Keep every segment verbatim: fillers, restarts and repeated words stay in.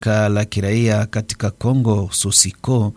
la kiraia katika Kongo Sosiko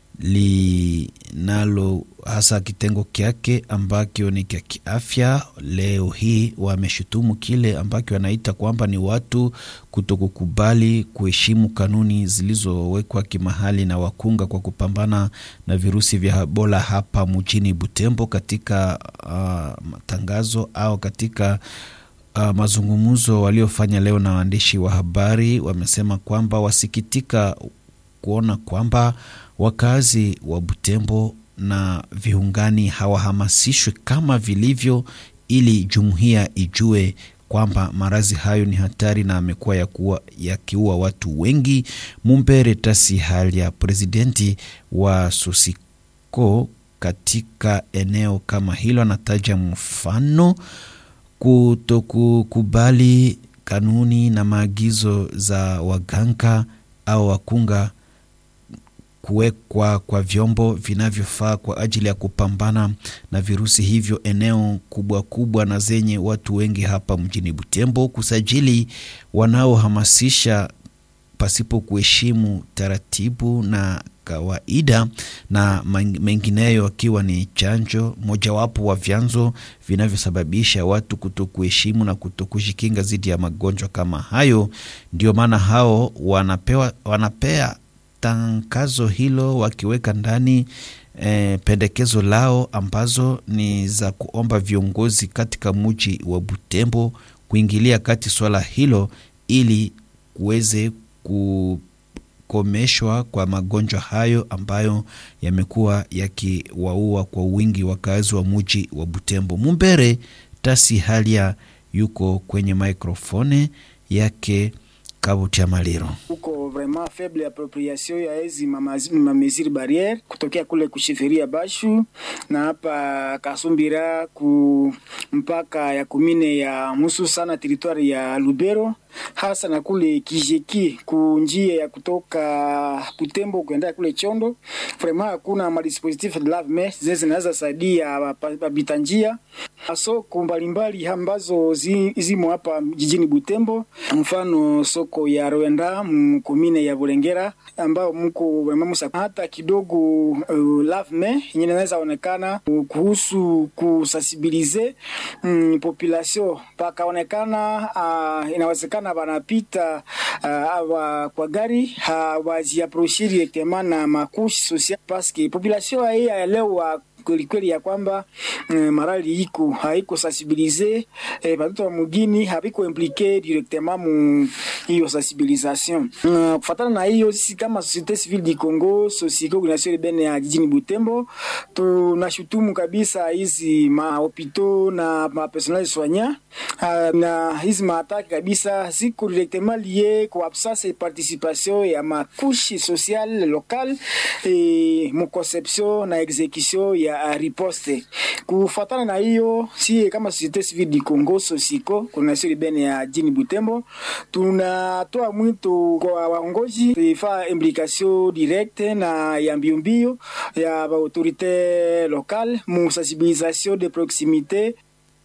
linalo hasa kitengo kyake ambacho ni kia kiafya, leo hii wameshutumu kile ambacho wanaita kwamba ni watu kutokukubali kuheshimu kanuni zilizowekwa kimahali na wakunga kwa kupambana na virusi vya Ebola hapa mjini Butembo. Katika uh, matangazo au katika Uh, mazungumzo waliofanya leo na waandishi wa habari, wamesema kwamba wasikitika kuona kwamba wakazi wa Butembo na viungani hawahamasishwe kama vilivyo, ili jumuiya ijue kwamba maradhi hayo ni hatari na amekuwa yakiua yakiua watu wengi. Mumbere Tasi Halia, presidenti wa Sosiko katika eneo kama hilo, anataja mfano kutokukubali kanuni na maagizo za waganga au wakunga kuwekwa kwa vyombo vinavyofaa kwa ajili ya kupambana na virusi hivyo eneo kubwa kubwa na zenye watu wengi hapa mjini Butembo, kusajili wanaohamasisha pasipo kuheshimu taratibu na kawaida na mengineyo, akiwa ni chanjo mojawapo wa vyanzo vinavyosababisha watu kutokuheshimu na kutokujikinga dhidi ya magonjwa kama hayo. Ndio maana hao wanapewa wanapea tangazo hilo, wakiweka ndani e, pendekezo lao ambazo ni za kuomba viongozi katika mji wa Butembo kuingilia kati swala hilo ili kuweze ku komeshwa kwa magonjwa hayo ambayo yamekuwa yakiwaua kwa wingi wakazi wa mji wa Butembo. Mumbere Tasi Halia yuko kwenye microphone yake Kabutia Maliro. Uko vraiment faible appropriation ya hizi ma mesure barrière kutokea kule kushifiria Bashu na hapa Kasumbira ku mpaka ya kumine ya Musu sana territoire ya Lubero, hasa na kule Kijeki kunjia ya kutoka Butembo kuenda kule Chondo. Vraiment hakuna ma dispositif de lave-mains zeze zinaweza saidia babitanjia aso kumbalimbali ambazo zi, zimo hapa jijini Butembo. Mfano soko ya Rwanda mkumine ya Bulengera ambao mko wemamusa hata kidogo uh, lave-mains yenye inaweza onekana uh, kuhusu kusensibiliser um, population pakaonekana uh, inawezekana banapita uh, kwa gari hawajiapprocher directement na makushi social parce que population hii yaelewa kweli kweli ya kwamba mm, marali iko haiko sensibiliser eh, watoto wa mugini habiko impliqué directement mu hiyo sensibilisation. Uh, kufuatana na hiyo, sisi kama société civile du Congo Sosiko Organisation Urbaine ya jijini Butembo tunashutumu kabisa hizi ma hopitaux na ma personnel soignant uh, na hizi maataki kabisa ziko directement lié kwa absence de participation ya ma couche sociale locale et mu conception na exécution ya a riposte. Kufuatana na hiyo, si kama société civile du Congo Sosiko Organisation Urbaine ya jijini Butembo tunatoa mwito kwa waongozi kufa implication directe na ya mbiombio ya autorité locale mu sensibilisation de proximité.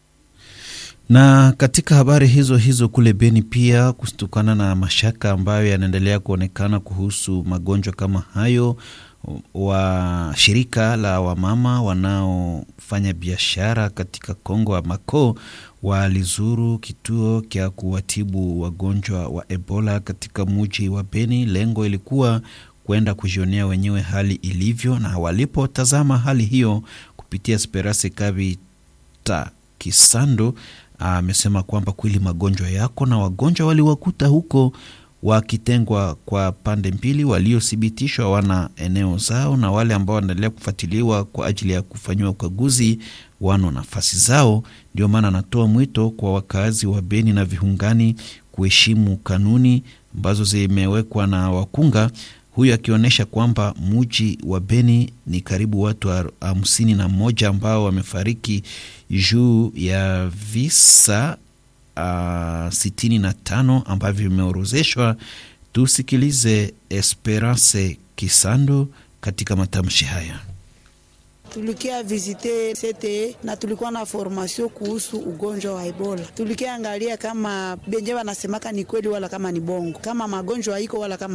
Na katika habari hizo hizo kule Beni pia, kustukana na mashaka ambayo yanaendelea kuonekana kuhusu magonjwa kama hayo, wa shirika la wamama wanaofanya biashara katika Kongo wa Mako walizuru kituo kia kuwatibu wagonjwa wa Ebola katika mji wa Beni. Lengo ilikuwa kwenda kujionea wenyewe hali ilivyo, na walipotazama hali hiyo kupitia Esperance Kabita Kisando, amesema kwamba kweli magonjwa yako na wagonjwa waliwakuta huko wakitengwa kwa pande mbili, waliothibitishwa wana eneo zao na wale ambao wanaendelea kufuatiliwa kwa ajili ya kufanywa ukaguzi wana nafasi zao. Ndio maana anatoa mwito kwa wakazi wa Beni na viungani kuheshimu kanuni ambazo zimewekwa na wakunga, huyu akionyesha kwamba mji wa Beni ni karibu watu hamsini na moja ambao wamefariki juu ya visa Uh, sitini na tano ambavyo vimeorozeshwa. Tusikilize Esperance Kisando katika matamshi haya. Tulikia visite sete na tulikuwa na formation kuhusu ugonjwa wa Ebola. Tulikia angalia kama benye wanasemaka ni kweli wala kama ni bongo, kama magonjwa haiko wala kama